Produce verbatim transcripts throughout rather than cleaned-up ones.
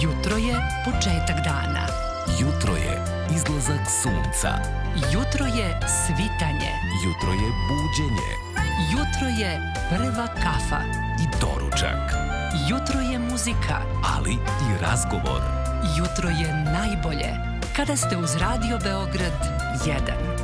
Jutro je početak dana. Jutro je izlazak sunca. Jutro je svitanje. Jutro je buđenje. Jutro je prva kafa. I doručak. Jutro je muzika. Ali i razgovor. Jutro je najbolje kada ste uz Radio Beograd jedan.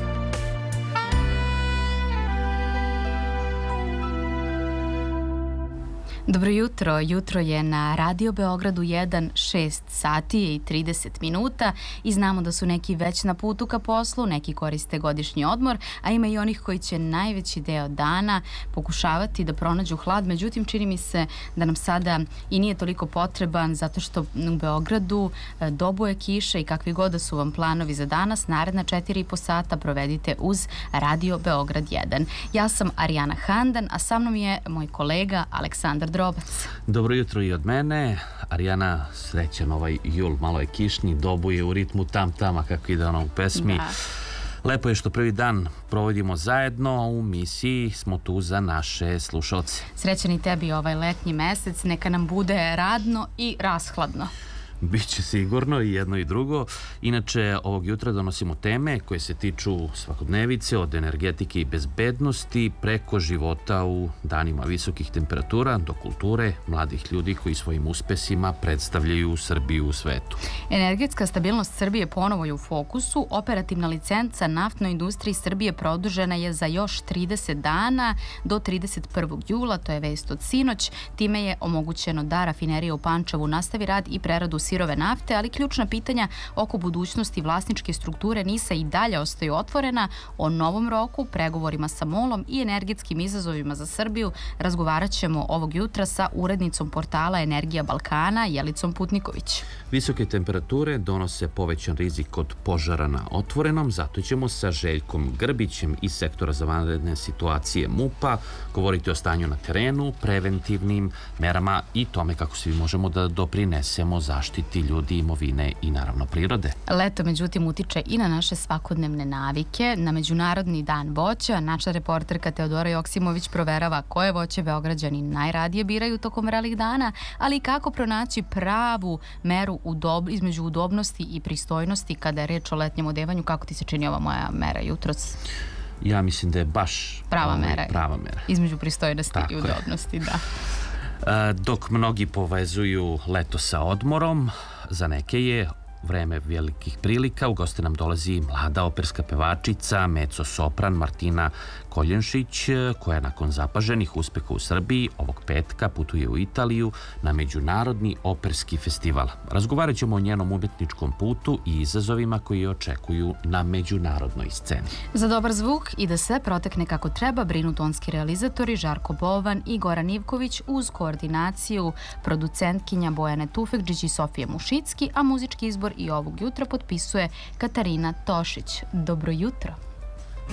Dobro jutro, jutro je na Radio Beogradu jedan, šest sati i trideset minuta i znamo da su neki već na putu ka poslu, neki koriste godišnji odmor, a ima i onih koji će najveći deo dana pokušavati da pronađu hlad, međutim čini mi se da nam sada i nije toliko potreban zato što u Beogradu dobuje kiša i kakvi god da su vam planovi za danas, naredna četiri i po sata provedite uz Radio Beograd jedan. Ja sam Arijana Handan, a sa mnom je moj kolega Aleksandar Drobac. Dobro jutro i od mene. Arijana, srećan ovaj jul, malo je kišni, dobuje u ritmu tam-tama kako ide ono u pesmi. Da. Lepo je što prvi dan provodimo zajedno, u misiji smo tu za naše slušalce. Srećan i tebi ovaj letnji mesec, neka nam bude radno i rashladno. Biće sigurno i jedno i drugo. Inače, ovog jutra donosimo teme koje se tiču svakodnevice, od energetike i bezbednosti preko života u danima visokih temperatura do kulture mladih ljudi koji svojim uspesima predstavljaju Srbiju u svetu. Energetska stabilnost Srbije ponovo je u fokusu. Operativna licenca naftnoj industriji Srbije produžena je za još trideset dana do trideset prvog jula, to je vest od sinoć. Time je omogućeno da rafinerija u Pančevu nastavi rad i preradu sirove nafte, ali ključna pitanja oko budućnosti vlasničke strukture NIS-a i dalje ostaju otvorena. O novom roku, pregovorima sa MOL-om i energetskim izazovima za Srbiju razgovarat ćemo ovog jutra sa urednicom portala Energija Balkana, Jelicom Putniković. Visoke temperature donose povećan rizik od požara na otvorenom, zato ćemo sa Željkom Grbićem iz sektora za vanredne situacije MUP-a govoriti o stanju na terenu, preventivnim merama i tome kako svi možemo da doprinesemo zaštiti ljudi, imovine i naravno prirode. Leto, međutim, utiče i na naše svakodnevne navike. Na Međunarodni dan voća naša reporterka Teodora Joksimović proverava koje voće Beograđani najradije biraju tokom vrelih dana, ali i kako pronaći pravu meru udob, između udobnosti i pristojnosti kada je reč o letnjem odevanju. Kako ti se čini ova moja mera jutros? Ja mislim da je baš prava mera. Prava mera. Između pristojnosti Tako i udobnosti, je. Da. Dok mnogi povezuju leto sa odmorom, za neke je vreme velikih prilika. U goste nam dolazi mlada operska pevačica, mezzo-sopran Martina Koljenšić, koja nakon zapaženih uspeha u Srbiji ovog petka putuje u Italiju na Međunarodni operski festival. Razgovarat ćemo o njenom umetničkom putu i izazovima koji je očekuju na međunarodnoj sceni. Za dobar zvuk i da sve protekne kako treba brinu tonski realizatori Žarko Bovan i Goran Ivković uz koordinaciju producentkinja Bojane Tufekđić i Sofije Mušicki, a muzički izbor i ovog jutra potpisuje Katarina Tošić. Dobro jutro!